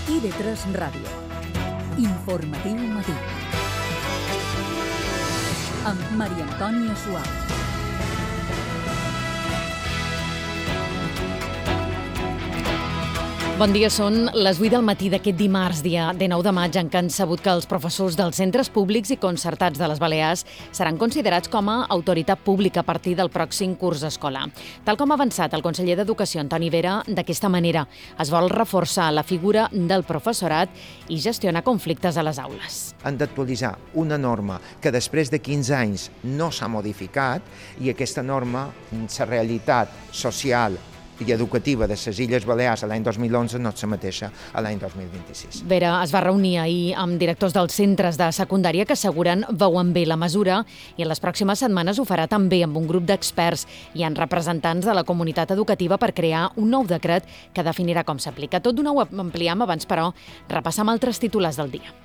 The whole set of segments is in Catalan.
IB3 Ràdio. Informatiu matí. Amb Maria Antònia Suau. Bon dia, són les 8 del matí d'aquest dimarts, dia 19 de maig, en què han sabut que els professors dels centres públics i concertats de les Balears seran considerats com a autoritat pública a partir del pròxim curs escolar. Tal com ha avançat el conseller d'Educació, Antoni Vera, d'aquesta manera es vol reforçar la figura del professorat i gestionar conflictes a les aules. Han d'actualitzar una norma que després de 15 anys no s'ha modificat i aquesta norma, la realitat social i educativa de les Illes Balears a l'any 2011 no és la mateixa a l'any 2026. Vera es va reunir ahir amb directors dels centres de secundària que asseguren veuen bé la mesura i en les pròximes setmanes ho farà també amb un grup d'experts i en representants de la comunitat educativa per crear un nou decret que definirà com s'aplica. Tot d'una ho ampliem, abans però repassam altres titulars del dia.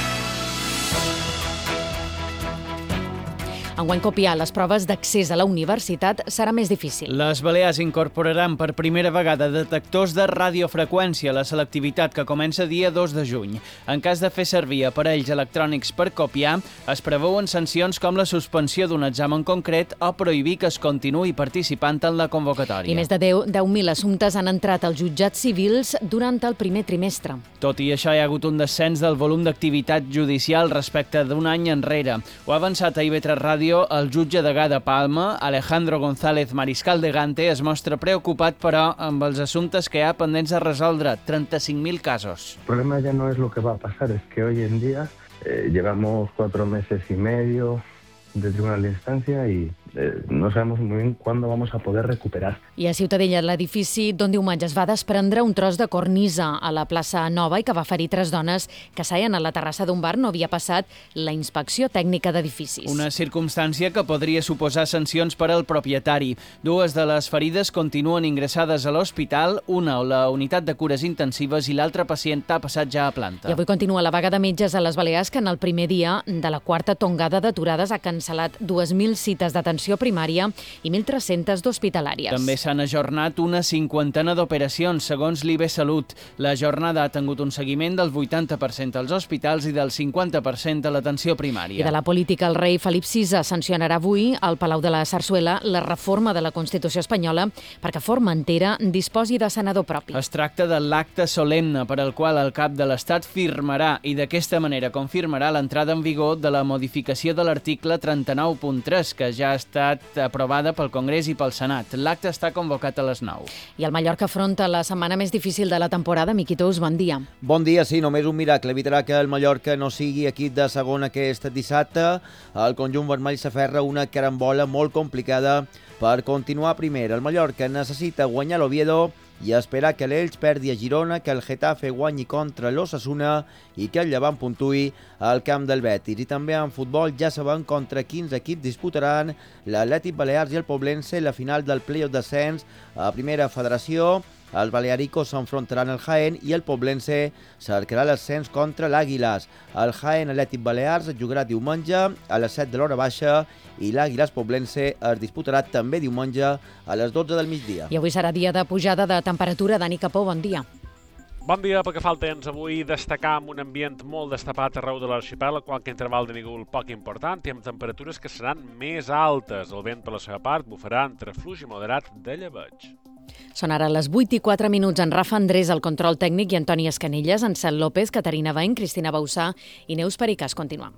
Enguany copiar les proves d'accés a la universitat serà més difícil. Les Balears incorporaran per primera vegada detectors de radiofreqüència a la selectivitat que comença dia 2 de juny. En cas de fer servir aparells electrònics per copiar, es preveuen sancions com la suspensió d'un examen concret o prohibir que es continuï participant en la convocatòria. I més de 10.000 assumptes han entrat als jutjats civils durant el primer trimestre. Tot i això, hi ha hagut un descens del volum d'activitat judicial respecte d'un any enrere. Ho ha avançat a IB3 Ràdio el jutge degà de Palma, Alejandro González Mariscal de Gante, es mostra preocupat, però, amb els assumptes que hi ha pendents de resoldre, 35.000 casos. El problema ya no es lo que va a pasar, es que hoy en día llevamos 4 meses y medio de tribunal de instancia y no sabemos muy bien cuándo vamos a poder recuperar. I a Ciutadella, l'edifici d'on diumenge es va desprendre un tros de cornisa a la plaça Nova i que va ferir 3 dones que seien a la terrassa d'un bar, no havia passat la inspecció tècnica d'edificis. Una circumstància que podria suposar sancions per al propietari. 2 de les ferides continuen ingressades a l'hospital, una a la unitat de cures intensives i l'altra pacient ha passat ja a planta. I avui continua la vaga de metges a les Balears, que en el primer dia de la quarta tongada d'aturades ha cancel·lat 2.000 cites d'atenció primària i 1.300 d'hospitalàries. També s'han ajornat una 50 d'operacions, segons l'IB Salut. La jornada ha tingut un seguiment del 80% als hospitals i del 50% a l'atenció primària. I de la política, el rei Felip VI sancionarà avui al Palau de la Sarsuela la reforma de la Constitució espanyola perquè Formentera disposi de senador propi. Es tracta de l'acte solemne per al qual el cap de l'Estat firmarà i d'aquesta manera confirmarà l'entrada en vigor de la modificació de l'article 39.3, que ja ha estat aprovada pel Congrés i pel Senat. L'acte està convocat a les 9. I el Mallorca afronta la setmana més difícil de la temporada. Miqui Tous, bon dia. Bon dia, sí, només un miracle evitarà que el Mallorca no sigui equip de segona aquest dissabte. El conjunt vermell s'aferra una carambola molt complicada per continuar primer. El Mallorca necessita guanyar l'Oviedo i esperar que l'Elx perdi a Girona, que el Getafe guanyi contra l'Osasuna i que el Llevant puntuï al camp del Betis. I també en futbol ja sabem contra quins equips disputaran l'Atlètic Balears i el Poblense la final del play-off d'ascens a Primera Federació. Els balearicos s'enfrontaran al Jaén i el Poblense cercarà l'ascens contra l'Àguiles. El Jaén Atlètic Balears jugarà diumenge a les 7 de l'hora baixa i l'Àguiles Poblense es disputarà també diumenge a les 12 del migdia. I avui serà dia de pujada de temperatura. Dani Capó, bon dia. Bon dia, pel que fa al temps, avui destacar amb un ambient molt destapat arreu de l'arxipèlag, qualque interval de núvol poc important i amb temperatures que seran més altes. El vent, per la seva part, bufarà entre fluix i moderat de llebeig. Són ara les 8:04 en Rafa Andrés, el control tècnic, i Antoni Escanilles, Ansel López, Caterina Bain, Cristina Bausà i Neus Pericàs. Continuem.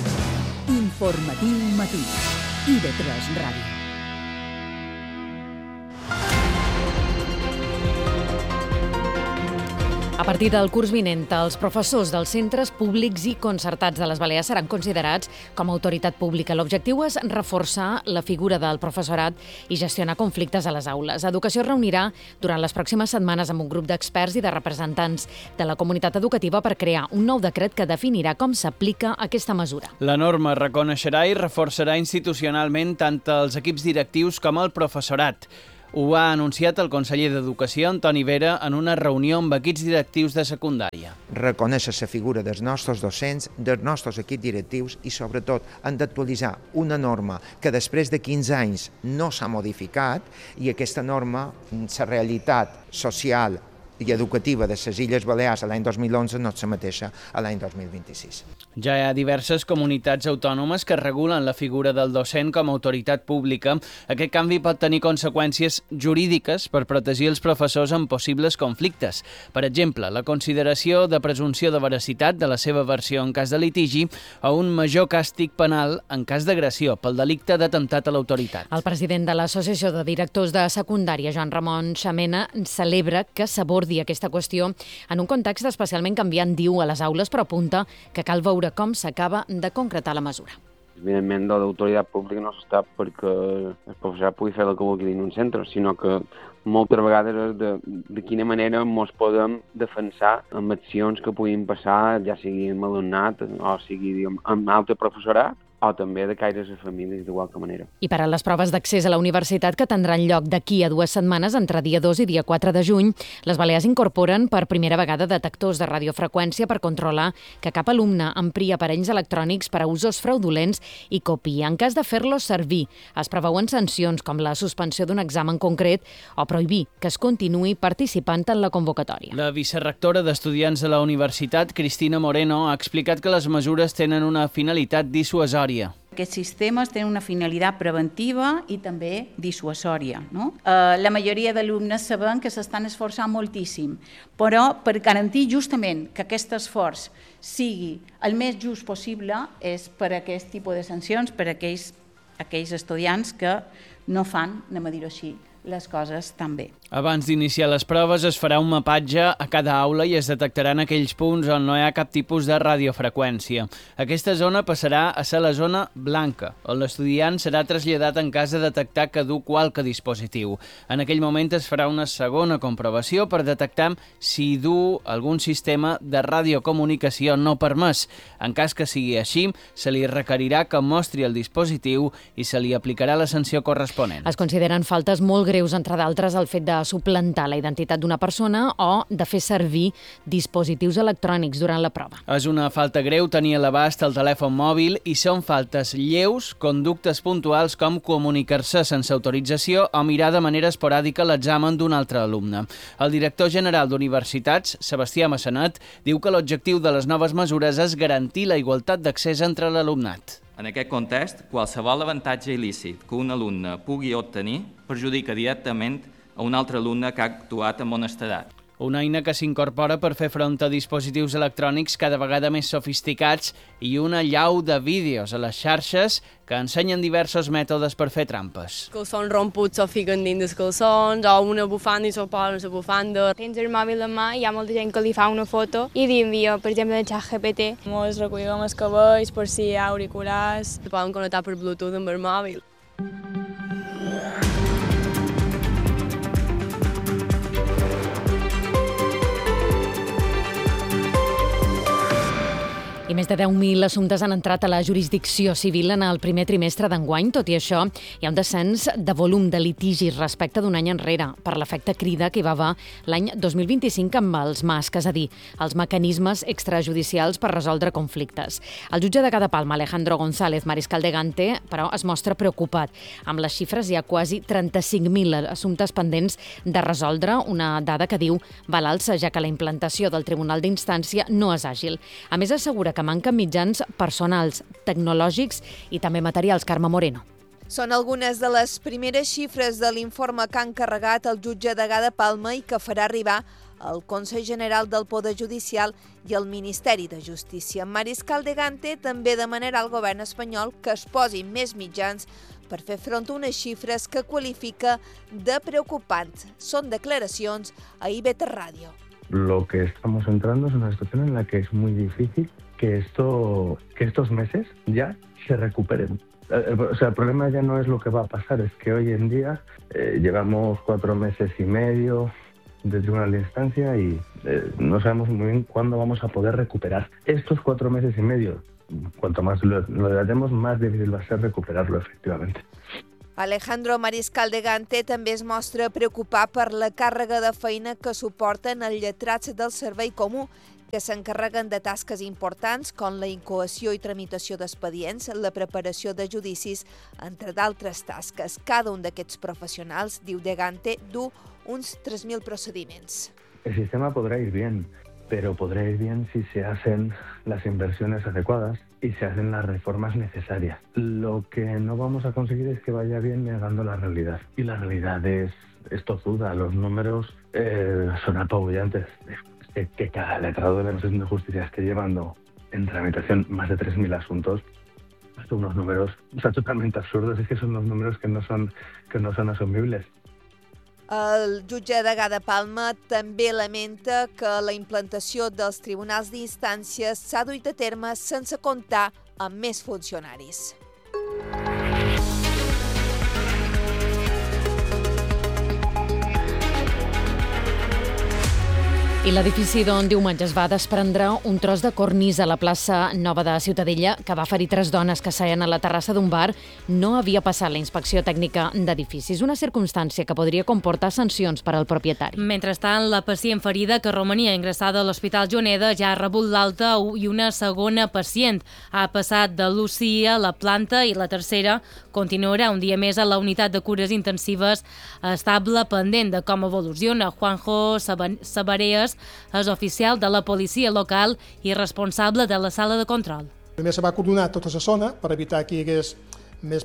Informatiu matí. IB3 Ràdio. A partir del curs vinent, els professors dels centres públics i concertats de les Balears seran considerats com a autoritat pública. L'objectiu és reforçar la figura del professorat i gestionar conflictes a les aules. Educació es reunirà durant les pròximes setmanes amb un grup d'experts i de representants de la comunitat educativa per crear un nou decret que definirà com s'aplica aquesta mesura. La norma reconeixerà i reforçarà institucionalment tant els equips directius com el professorat. Ho ha anunciat el conseller d'Educació, Antoni Vera, en una reunió amb equips directius de secundària. Reconèixer la figura dels nostres docents, dels nostres equips directius i, sobretot, han d'actualitzar una norma que després de 15 anys no s'ha modificat i aquesta norma, la realitat social i educativa de les Illes Balears l'any 2011 no és la mateixa a l'any 2026. Ja hi ha diverses comunitats autònomes que regulen la figura del docent com a autoritat pública. Aquest canvi pot tenir conseqüències jurídiques per protegir els professors en possibles conflictes. Per exemple, la consideració de presumpció de veracitat de la seva versió en cas de litigi o un major càstig penal en cas d'agressió pel delicte d'atemptat a l'autoritat. El president de l'Associació de Directors de Secundària, Joan Ramon Xamena, celebra que s'abordi aquesta qüestió en un context especialment canviant, diu, a les aules, però apunta que cal veure com s'acaba de concretar la mesura. Evidentment, de l'autoritat pública no s'està perquè el professorat pugui fer el que vulgui dins un centre, sinó que moltes vegades és de quina manera ens podem defensar amb accions que puguin passar, ja sigui amb alumnat o sigui amb altre professorat, o també de caire a les famílies d'igual manera. I per a les proves d'accés a la universitat que tindran lloc d'aquí a 2 setmanes, entre dia 2 i dia 4 de juny, les Balears incorporen per primera vegada detectors de radiofreqüència per controlar que cap alumne empri aparells electrònics per a usos fraudulents i copia. En cas de fer-los servir, es preveuen sancions com la suspensió d'un examen concret o prohibir que es continuï participant en la convocatòria. La vicerrectora d'Estudiants de la Universitat, Cristina Moreno, ha explicat que les mesures tenen una finalitat dissuasòria. Aquests sistemes tenen una finalitat preventiva i també dissuasòria. No? La majoria d'alumnes saben que s'estan esforçant moltíssim, però per garantir justament que aquest esforç sigui el més just possible és per aquest tipus de sancions, per aquells estudiants que no fan, anem a dir-ho així, les coses tan bé. Abans d'iniciar les proves es farà un mapatge a cada aula i es detectaran aquells punts on no hi ha cap tipus de radiofreqüència. Aquesta zona passarà a ser la zona blanca, on l'estudiant serà traslladat en cas de detectar que du qualque dispositiu. En aquell moment es farà una segona comprovació per detectar si du algun sistema de radiocomunicació no permès. En cas que sigui així, se li requerirà que mostri el dispositiu i se li aplicarà la sanció corresponent. Es consideren faltes molt greus, entre d'altres, el fet de suplantar la identitat d'una persona o de fer servir dispositius electrònics durant la prova. És una falta greu tenir a l'abast el telèfon mòbil i són faltes lleus, conductes puntuals com comunicar-se sense autorització o mirar de manera esporàdica l'examen d'un altre alumne. El director general d'Universitats, Sebastià Massanet, diu que l'objectiu de les noves mesures és garantir la igualtat d'accés entre l'alumnat. En aquest context, qualsevol avantatge il·lícit que un alumne pugui obtenir perjudica directament a un altre alumne que ha actuat amb honestedat. Una eina que s'incorpora per fer front a dispositius electrònics cada vegada més sofisticats i una llau de vídeos a les xarxes que ensenyen diversos mètodes per fer trampes. Calçons romputs s'ho fiquen dins dels calçons o una bufanda i s'ho posen a la bufanda. Tens el mòbil en mà i hi ha molta gent que li fa una foto i li envia, per exemple, el ChatGPT. Ens recollem els cabells per si hi ha auriculars. Se poden connectar per Bluetooth amb el mòbil. I més de 10.000 assumptes han entrat a la jurisdicció civil en el primer trimestre d'enguany. Tot i això, hi ha un descens de volum de litigis respecte d'un any enrere per l'efecte crida que hi va haver l'any 2025 amb els MASC, és a dir, els mecanismes extrajudicials per resoldre conflictes. El jutge de Cada Palma, Alejandro González Mariscal de Gante, però es mostra preocupat. Amb les xifres hi ha quasi 35.000 assumptes pendents de resoldre, una dada que diu va a l'alça, ja que la implantació del Tribunal d'Instància no és àgil. A més, assegura que manquen mitjans personals, tecnològics i també materials. Carme Moreno. Són algunes de les primeres xifres de l'informe que ha encarregat el jutge Degà de Palma i que farà arribar al Consell General del Poder Judicial i al Ministeri de Justícia. Mariscal de Gante també demanarà al govern espanyol que es posin més mitjans per fer front a unes xifres que qualifica de preocupants. Són declaracions a IB3 Ràdio. Lo que estamos entrando es una situación en la que es muy difícil que estos meses ya se recuperen. O sea, el problema ya no es lo que va a pasar, es que hoy en día llevamos 4 meses y medio de tribunal de instancia y no sabemos muy bien cuándo vamos a poder recuperar. Estos 4 meses y medio, cuanto más lo dilatemos, más difícil va a ser recuperarlo efectivamente. Alejandro Mariscal de Gante també es mostra preocupat per la càrrega de feina que suporten els lletrats del servei comú, que s'encarreguen de tasques importants com la incoació i tramitació d'expedients, la preparació de judicis, entre d'altres tasques. Cada un d'aquests professionals, diu de Gante, du uns 3.000 procediments. el sistema podrá ir bien, pero podrá ir bien si se hacen las inversiones adecuadas y se hacen las reformas necesarias. Lo que no vamos a conseguir es que vaya bien negando la realidad. Y la realidad es tozuda, los números son apabullantes. Que cada letrado de la Administración de Justicia esté llevando en tramitación más de 3.000 asuntos, son unos números totalmente absurdos, es que son unos números que no son asumibles. El jutge degà de Palma també lamenta que la implantació dels tribunals d'instàncies s'ha duit a terme sense comptar amb més funcionaris. I l'edifici d'on diumenge es va desprendre un tros de cornisa a la plaça Nova de Ciutadella que va ferir 3 dones que seien a la terrassa d'un bar no havia passat la inspecció tècnica d'edificis, una circumstància que podria comportar sancions per al propietari. Mentrestant, la pacient ferida que romania ingressada a l'Hospital Juneda ja ha rebut l'alta i una segona pacient ha passat de l'UCI a la planta i la tercera continuarà un dia més a la unitat de cures intensives estable pendent de com evoluciona. Juanjo Sabareas és oficial de la policia local i responsable de la sala de control. Primer se va coordinar tota la zona per evitar que hi hagués més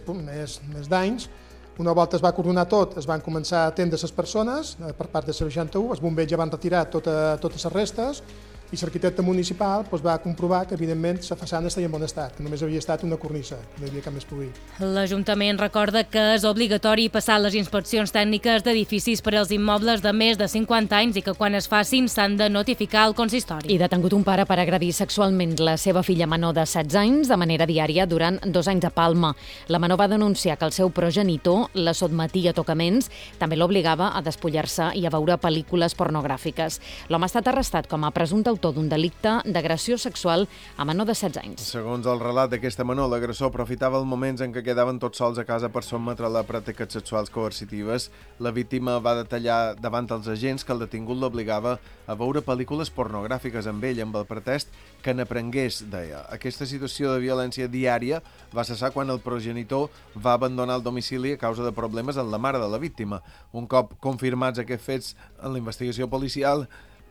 danys. Una volta es va coordinar tot, es van començar a atendre les persones per part de 61, els bombers ja van retirar totes les restes i l'arquitecte municipal va comprovar que, evidentment, la façana estava en bon estat, que només havia estat una cornisa, que no hi havia cap més problema. L'Ajuntament recorda que és obligatori passar les inspeccions tècniques d'edificis per als immobles de més de 50 anys i que quan es facin s'han de notificar al consistori. I detengut un pare per agredir sexualment la seva filla menor de 16 anys de manera diària durant 2 anys a Palma. La menor va denunciar que el seu progenitor la sotmetia a tocaments, també l'obligava a despullar-se i a veure pel·lícules pornogràfiques. L'home ha estat arrestat com a presumpte autor d'un delicte d'agressió sexual a menor de 16 anys. Segons el relat d'aquesta menor, l'agressor aprofitava els moments en què quedaven tots sols a casa per sotmetre-la a pràctiques sexuals coercitives. La víctima va detallar davant els agents que el detingut l'obligava a veure pel·lícules pornogràfiques amb ell amb el pretest que n'aprengués, deia. Aquesta situació de violència diària va cessar quan el progenitor va abandonar el domicili a causa de problemes amb la mare de la víctima. Un cop confirmats aquests fets en la investigació policial,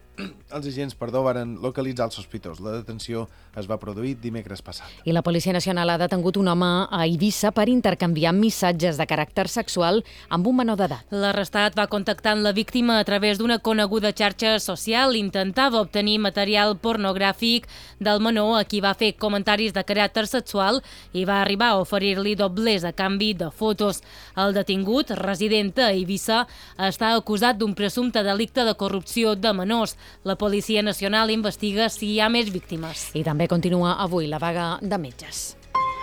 els agents, varen localitzar el sospitós. La detenció es va produir dimecres passat. I la Policia Nacional ha detengut un home a Eivissa per intercanviar missatges de caràcter sexual amb un menor d'edat. L'arrestat va contactar amb la víctima a través d'una coneguda xarxa social. Intentava obtenir material pornogràfic del menor a qui va fer comentaris de caràcter sexual i va arribar a oferir-li doblers a canvi de fotos. El detingut, resident a Eivissa, està acusat d'un presumpte delicte de corrupció de menors. La Policia Nacional investiga si hi ha més víctimes. I també continua avui la vaga de metges.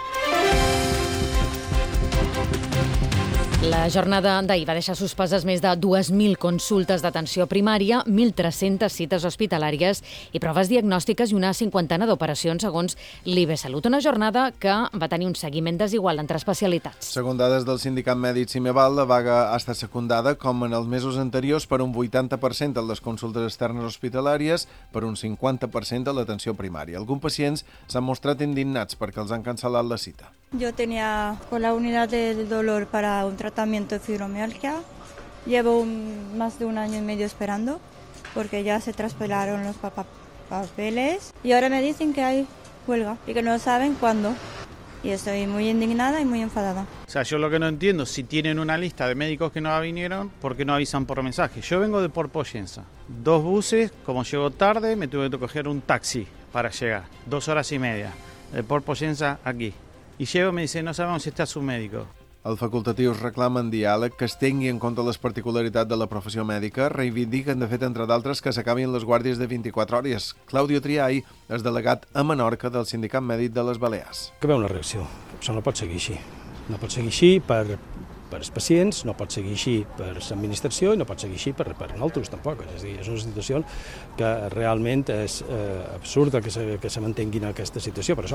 La jornada d'ahir va deixar suspeses més de 2.000 consultes d'atenció primària, 1.300 cites hospitalàries i proves diagnòstiques i una 50 d'operacions segons l'IBE Salut. Una jornada que va tenir un seguiment desigual entre especialitats. Segons dades del sindicat mèdic Cimeval, la vaga ha estat secundada, com en els mesos anteriors, per un 80% en les consultes externes hospitalàries, per un 50% a l'atenció primària. Alguns pacients s'han mostrat indignats perquè els han cancel·lat la cita. Yo tenía con la unidad de dolor para un tratamiento de fibromialgia. Llevo más de 1 año y medio esperando porque ya se traspelaron los papeles y ahora me dicen que hay huelga y que no saben cuándo. Y estoy muy indignada y muy enfadada. O sea, yo lo que no entiendo, si tienen una lista de médicos que no vinieron, ¿por qué no avisan por mensaje? Yo vengo de Porpoyensa. 2 buses, como llego tarde, me tuve que coger un taxi para llegar. 2 horas y media de Porpoyensa aquí. I llego i me dice, no sabemos si està su médico. Els facultatius reclamen diàleg, que es tingui en compte les particularitats de la professió mèdica, reivindiquen, de fet, entre d'altres, que s'acabin les guàrdies de 24 hores. Claudio Triay és delegat a Menorca del Sindicat Mèdic de les Balears. Que veu una reacció. Això no pot seguir així. No pot seguir així per els pacients, no pot seguir així per l'administració i no pot seguir així per nosaltres tampoc. És a dir, és una situació que realment és absurda que se mantengui en aquesta situació, per això.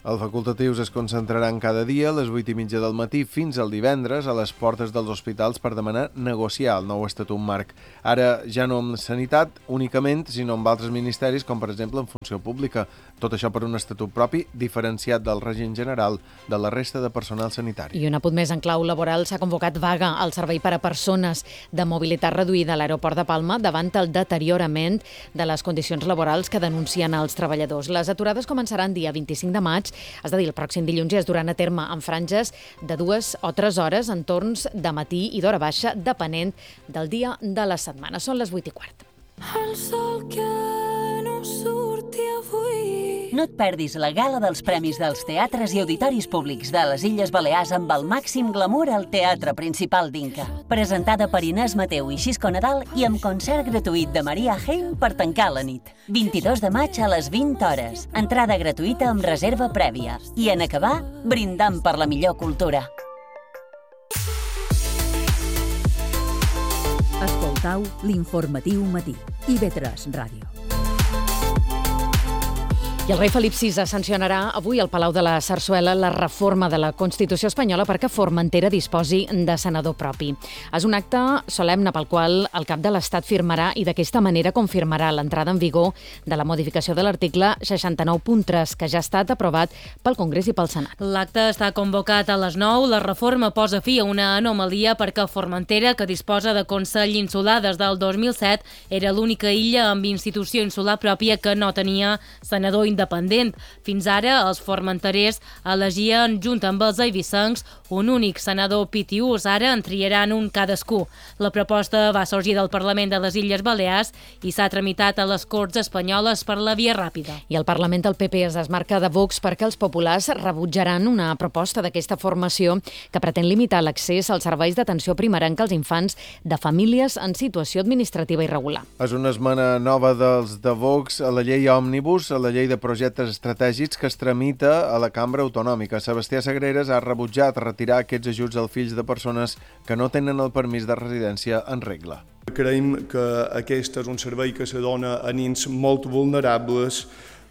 Els facultatius es concentraran cada dia a les 8:30 del matí fins al divendres a les portes dels hospitals per demanar negociar el nou estatut marc. Ara ja no amb sanitat únicament, sinó amb altres ministeris, com per exemple en funció pública. Tot això per un estatut propi diferenciat del règim general de la resta de personal sanitari. I un apunt més en clau laboral, s'ha convocat vaga al servei per a persones de mobilitat reduïda a l'aeroport de Palma davant el deteriorament de les condicions laborals que denuncien els treballadors. Les aturades començaran dia 25 de maig, és a dir, el pròxim dilluns, i es duran a terme en franges de 2 o 3 hores en torns de matí i d'hora baixa, depenent del dia de la setmana. Són les 8:15. El sol que no surti avui. No et perdis la gala dels Premis dels Teatres i Auditoris Públics de les Illes Balears amb el màxim glamour al Teatre Principal d'Inca. Presentada per Inés Mateu i Xisco Nadal i amb concert gratuït de Maria Heim per tancar la nit. 22 de maig a les 20 hores. Entrada gratuïta amb reserva prèvia. I en acabar, brindant per la millor cultura. Escoltau l'informatiu matí. IB3 Ràdio. I el rei Felip VI sancionarà avui al Palau de la Sarsuela la reforma de la Constitució espanyola perquè Formentera disposi de senador propi. És un acte solemne pel qual el cap de l'Estat firmarà i d'aquesta manera confirmarà l'entrada en vigor de la modificació de l'article 69.3, que ja ha estat aprovat pel Congrés i pel Senat. L'acte està convocat a les 9. La reforma posa fi a una anomalia perquè Formentera, que disposa de Consell Insular des del 2007, era l'única illa amb institució insular pròpia que no tenia senador independent. Fins ara, els formenterers elegien, junt amb els eivissencs, un únic senador pitiús. Ara en triaran un cadascú. La proposta va sorgir del Parlament de les Illes Balears i s'ha tramitat a les Corts espanyoles per la via ràpida. I al Parlament del PP es desmarca de Vox perquè els populars rebutjaran una proposta d'aquesta formació que pretén limitar l'accés als serveis d'atenció primerenca als infants de famílies en situació administrativa irregular. És una esmena nova dels de Vox a la llei Òmnibus, a la llei de projectes estratègics que es tramita a la Cambra Autonòmica. Sebastià Sagreras ha rebutjat retirar aquests ajuts als fills de persones que no tenen el permís de residència en regla. Creiem que aquest és un servei que se dona a nens molt vulnerables,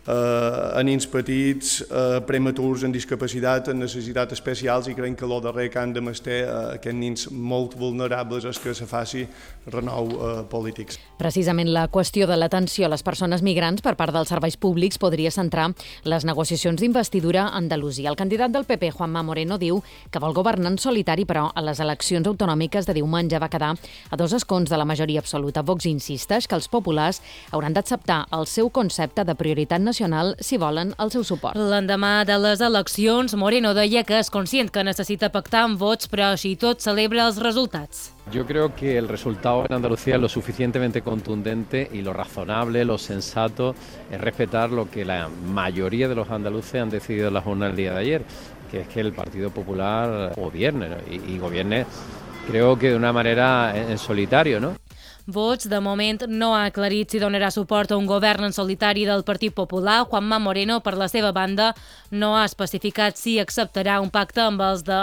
a nens petits, prematurs, amb discapacitat, amb necessitats especials, i creiem que el darrer que han de mestir aquests nens molt vulnerables és que se faci renou polítics. Precisament la qüestió de l'atenció a les persones migrants per part dels serveis públics podria centrar les negociacions d'investidura a Andalusia. El candidat del PP, Juanma Moreno, diu que vol governar en solitari, però a les eleccions autonòmiques de diumenge va quedar a 2 escons de la majoria absoluta. Vox insisteix que els populars hauran d'acceptar el seu concepte de prioritat nacional si volen el seu suport. L'endemà de les eleccions, Moreno deia que és conscient que necessita pactar amb Vox, però així tot celebra els resultats. Yo creo que el resultado en Andalucía es lo suficientemente contundente y lo razonable, lo sensato es respetar lo que la mayoría de los andaluces han decidido en la jornada del día de ayer, que es que el Partido Popular gobierne, ¿no? y gobierne, creo que de una manera en solitario, ¿no? Vox, de moment, no ha aclarit si donarà suport a un govern en solitari del Partit Popular. Juanma Moreno, per la seva banda, no ha especificat si acceptarà un pacte amb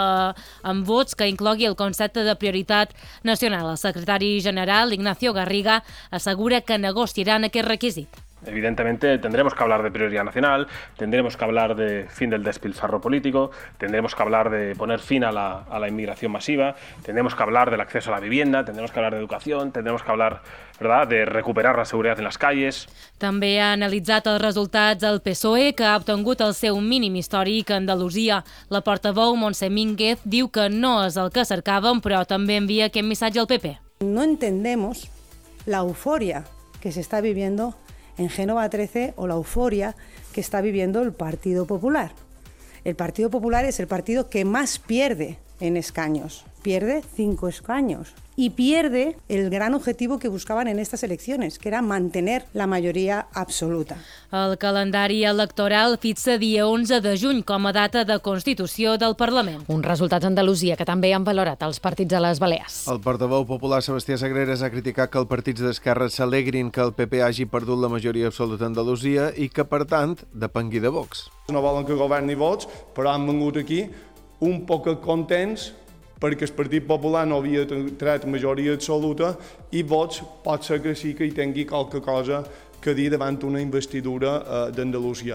Vox que inclogui el concepte de prioritat nacional. El secretari general, Ignacio Garriga, assegura que negociaran aquest requisit. Evidentemente tendremos que hablar de prioridad nacional, tendremos que hablar de fin del despilfarro político, tendremos que hablar de poner fin a la inmigración masiva, tendremos que hablar del acceso a la vivienda, tendremos que hablar de educación, tendremos que hablar, ¿verdad?, de recuperar la seguridad en las calles. També ha analitzat els resultats del PSOE, que ha obtingut el seu mínim històric a Andalusia. La portaveu Montse Mínguez diu que no és el que cercàvem, però també envia aquest missatge al PP. No entendemos la euforia que se está viviendo en Génova 13 o la euforia que está viviendo el Partido Popular. El Partido Popular es el partido que más pierde en escaños. Pierde 5 escaños y pierde el gran objetivo que buscaban en estas elecciones, que era mantener la majoria absoluta. El calendari electoral fixa dia 11 de juny com a data de constitució del Parlament. Uns resultats a Andalusia que també han valorat els partits a les Balears. El portaveu popular Sebastià Sagreras ha criticat que els partits d'esquerra s'alegrin que el PP hagi perdut la majoria absoluta a Andalusia i que, per tant, depengui de Vox. No volen que governi Vox, però han vengut aquí un poc contents perquè el Partit Popular no havia tret majoria absoluta i Vox pot ser que sí que hi tingui qualque cosa que dir davant una investidura d'Andalusia.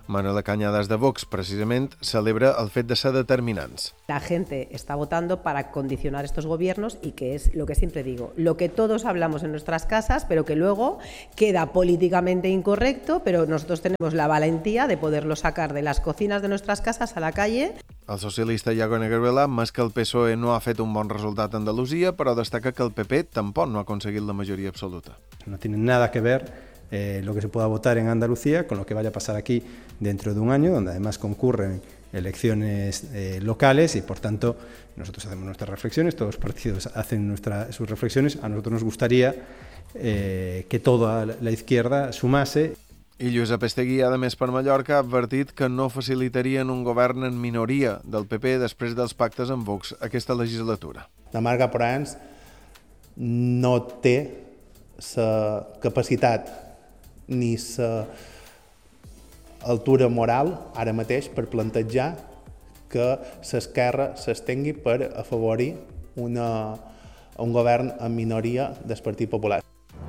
Manuela Cañadas de Vox, precisament, celebra el fet de ser determinants. La gente está votando para condicionar estos gobiernos y que es lo que siempre digo, lo que todos hablamos en nuestras casas, pero que luego queda políticamente incorrecto, pero nosotros tenemos la valentía de poderlo sacar de las cocinas de nuestras casas a la calle. El socialista Iago Negrevela, més que el PSOE no ha fet un bon resultat a Andalusia, però destaca que el PP tampoc no ha aconseguit la majoria absoluta. No tiene nada que ver lo que se pueda votar en Andalucía con lo que vaya a pasar aquí dentro de un año, donde además concurren elecciones locales y por tanto nosotros hacemos nuestras reflexiones, todos los partidos hacen sus reflexiones. A nosotros nos gustaría que toda la izquierda sumase. I Josep Estegui, a més per Mallorca, ha advertit que no facilitarien un govern en minoria del PP després dels pactes amb Vox aquesta legislatura. La Marga Porans no té la capacitat ni la altura moral ara mateix per plantejar que l'esquerra s'estengui per afavorir un govern en minoria del Partit Popular.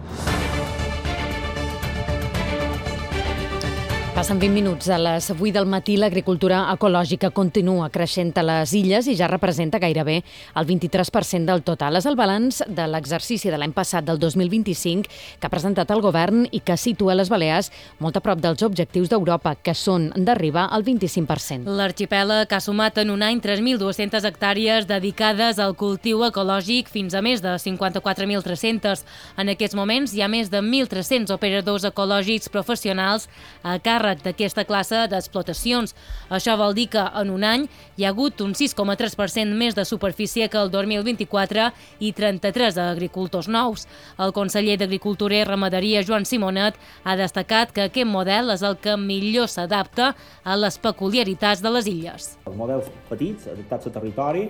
Passen 20 minuts a les 8 del matí. L'agricultura ecològica continua creixent a les illes i ja representa gairebé el 23% del total. És el balanç de l'exercici de l'any passat, del 2025, que ha presentat el govern i que situa les Balears molt a prop dels objectius d'Europa, que són d'arribar al 25%. L'arxipèlag ha sumat en un any 3.200 hectàrees dedicades al cultiu ecològic fins a més de 54.300. En aquests moments hi ha més de 1.300 operadors ecològics professionals a càrrec d'aquesta classe d'explotacions. Això vol dir que en un any hi ha hagut un 6,3% més de superfície que el 2024 i 33 agricultors nous. El conseller d'Agricultura i Ramaderia, Joan Simonet, ha destacat que aquest model és el que millor s'adapta a les peculiaritats de les illes. Els models petits, adaptats al territori,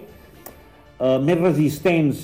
més resistents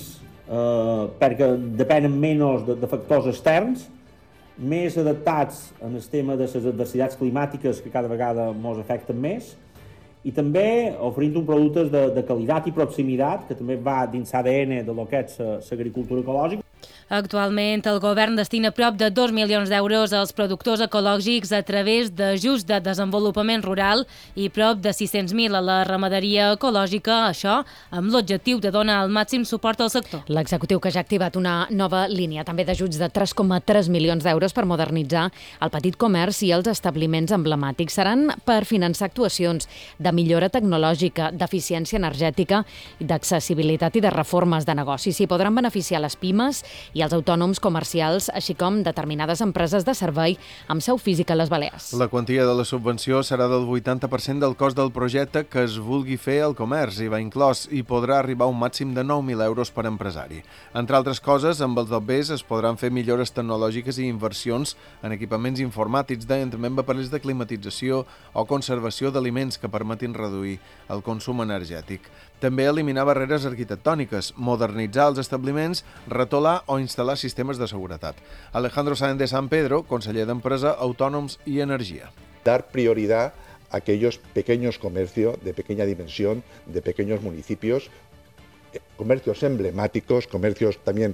perquè depenen menys de factors externs, més adaptats en el tema de les adversitats climàtiques que cada vegada ens afecten més i també oferint un productes de qualitat i proximitat que també va dins l'ADN de lo que és l'agricultura ecològica. Actualment, el govern destina prop de 2 milions d'euros als productors ecològics a través d'ajuts de desenvolupament rural i prop de 600.000 a la ramaderia ecològica, això amb l'objectiu de donar el màxim suport al sector. L'executiu que ja ha activat una nova línia també d'ajuts de 3,3 milions d'euros per modernitzar el petit comerç i els establiments emblemàtics. Seran per finançar actuacions de millora tecnològica, d'eficiència energètica, d'accessibilitat i de reformes de negocis. S'hi podran beneficiar les pimes i els autònoms comercials, així com determinades empreses de servei amb seu física a les Balears. La quantia de la subvenció serà del 80% del cost del projecte que es vulgui fer al comerç i va inclòs i podrà arribar a un màxim de 9.000 euros per empresari. Entre altres coses, amb els del BES es podran fer millores tecnològiques i inversions en equipaments informàtics, també amb aparells de climatització o conservació d'aliments que permetin reduir el consum energètic. També eliminar barreres arquitectòniques, modernitzar els establiments, retolar o instal·lar sistemes de seguretat. Alejandro Sáenz de San Pedro, conseller d'Empresa, Autònoms i Energia. Dar prioridad a aquellos pequeños comercios de pequeña dimensión, de pequeños municipios, comercios emblemáticos, comercios también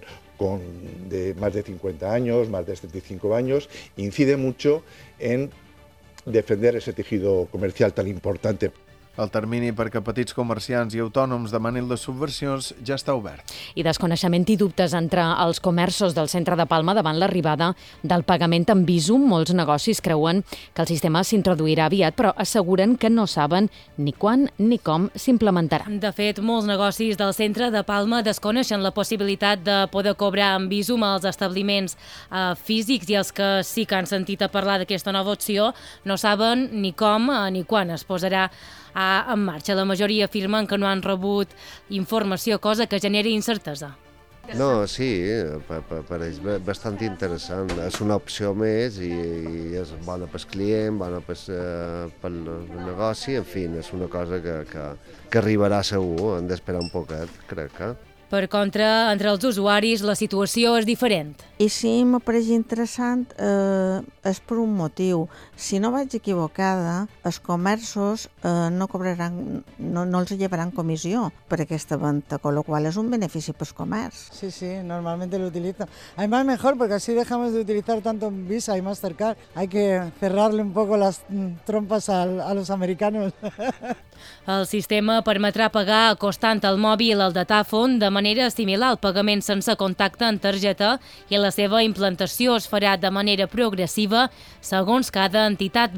de más de 50 años, más de 75 años, incide mucho en defender ese tejido comercial tan importante. El termini perquè petits comerciants i autònoms demanin les subvencions ja està obert. I desconeixement i dubtes entre els comerços del centre de Palma davant l'arribada del pagament amb Bizum. Molts negocis creuen que el sistema s'introduirà aviat, però asseguren que no saben ni quan ni com s'implementarà. De fet, molts negocis del centre de Palma desconeixen la possibilitat de poder cobrar amb Bizum als establiments físics i els que sí que han sentit a parlar d'aquesta nova opció no saben ni com ni quan es posarà en marxa. La majoria afirmen que no han rebut informació, cosa que genera incertesa. No, sí, pareix bastant interessant. És una opció més i és bona pel client, bona pel negoci, en fi, és una cosa que arribarà segur, hem d'esperar un poquet, crec que. Per contra, entre els usuaris la situació és diferent. I si m'apareix interessant és per un motiu. Si no vaig equivocada, els comerços no cobraran, no els llevaran comissió per aquesta venda, con lo cual es un benefici para el comercio. Sí, sí, normalmente lo utilizan. Además mejor porque así dejamos de utilizar tanto Visa y Mastercard. Hay que cerrarle un poco las trompas a los americanos. El sistema permetrà pagar acostant el mòbil al datàfon de manera similar al pagament sense contacte en targeta i la seva implantació es farà de manera progressiva segons cada entitat